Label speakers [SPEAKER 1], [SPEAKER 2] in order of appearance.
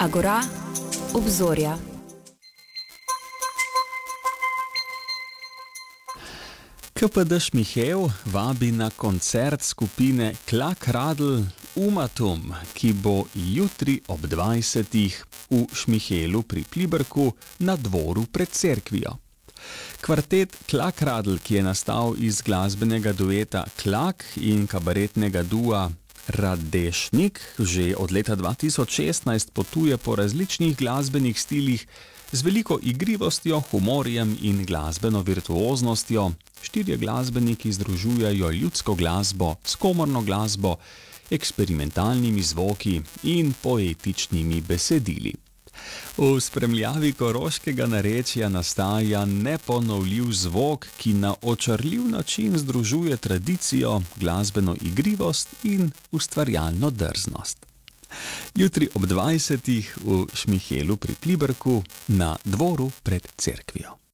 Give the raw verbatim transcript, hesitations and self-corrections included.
[SPEAKER 1] Agora, obzorja.
[SPEAKER 2] K P D Šmihelj vabi na koncert skupine Klak-Radl Umatum, ki bo jutri ob dvajsetih v Šmihelju pri Pliberku na dvoru pred cerkvijo. Kvartet Klak-Radl, ki je nastal iz glasbenega dueta Klak in kabaretnega dua Radešnik, že od leta dva tisoč šestnajst potuje po različnih glasbenih stilih z veliko igrivostjo, humorjem in glasbeno virtuoznostjo. Štirje glasbeniki združujejo ljudsko glasbo s komorno glasbo, eksperimentalnimi zvoki in poetičnimi besedili. V spremljavi koroškega narečja nastaja neponovljiv zvok, ki na očarljiv način združuje tradicijo, glasbeno igrivost in ustvarjalno drznost. Jutri ob dvajsetih v Šmihelju pri Pliberku na dvoru pred cerkvijo.